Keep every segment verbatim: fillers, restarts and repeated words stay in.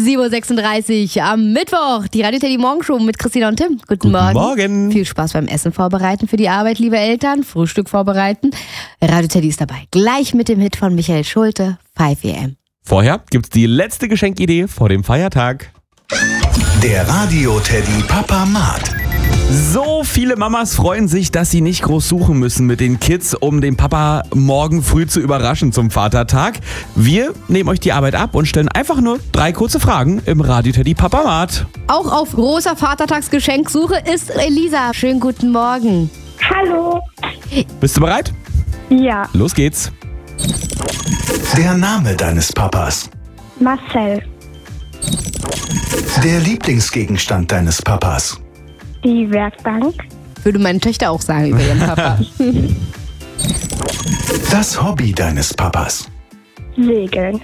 sieben Uhr sechsunddreißig am Mittwoch. Die Radio Teddy Morgenshow mit Christina und Tim. Guten, Guten Morgen. Morgen. Viel Spaß beim Essen vorbereiten für die Arbeit, liebe Eltern. Frühstück vorbereiten. Radio Teddy ist dabei. Gleich mit dem Hit von Michael Schulte, fünf A M. Vorher gibt's die letzte Geschenkidee vor dem Feiertag. Der Radio Teddy Papa Mart. So viele Mamas freuen sich, dass sie nicht groß suchen müssen mit den Kids, um den Papa morgen früh zu überraschen zum Vatertag. Wir nehmen euch die Arbeit ab und stellen einfach nur drei kurze Fragen im Radio Teddy Papa Mart. Auch auf großer Vatertagsgeschenksuche ist Elisa. Schönen guten Morgen. Hallo. Bist du bereit? Ja, Los geht's. Der Name deines Papas. Marcel. Der Lieblingsgegenstand deines Papas. Die Werkbank. Würde meine Töchter auch sagen über ihren Papa. Das Hobby deines Papas. Segeln.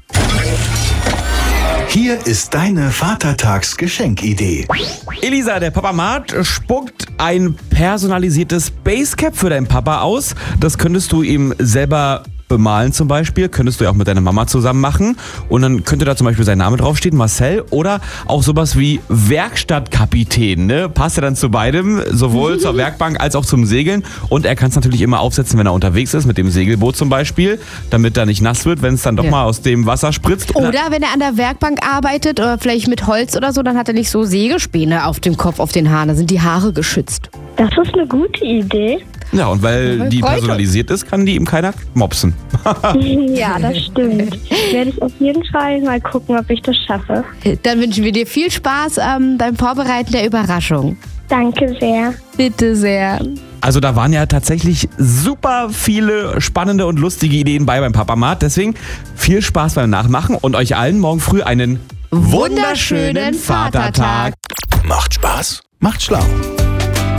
Hier ist deine Vatertagsgeschenkidee. Elisa, der Papa Mart spuckt ein personalisiertes Basecap für deinen Papa aus. Das könntest du ihm selber bemalen zum Beispiel, könntest du ja auch mit deiner Mama zusammen machen und dann könnte da zum Beispiel sein Name draufstehen, Marcel, oder auch sowas wie Werkstattkapitän, ne? Passt ja dann zu beidem, sowohl zur Werkbank als auch zum Segeln, und er kann es natürlich immer aufsetzen, wenn er unterwegs ist, mit dem Segelboot zum Beispiel, damit er nicht nass wird, wenn es dann doch Ja. mal aus dem Wasser spritzt. Oder wenn er an der Werkbank arbeitet oder vielleicht mit Holz oder so, dann hat er nicht so Sägespäne auf dem Kopf, auf den Haaren, da sind die Haare geschützt. Das ist eine gute Idee. Ja, und weil Ja, die freut personalisiert ist, kann die ihm keiner mopsen. Ja, das stimmt. Werde ich auf jeden Fall mal gucken, ob ich das schaffe. Dann wünschen wir dir viel Spaß ähm, beim Vorbereiten der Überraschung. Danke sehr. Bitte sehr. Also da waren ja tatsächlich super viele spannende und lustige Ideen bei beim Papa Mart. Deswegen viel Spaß beim Nachmachen und euch allen morgen früh einen wunderschönen Vatertag. Macht Spaß, macht schlau.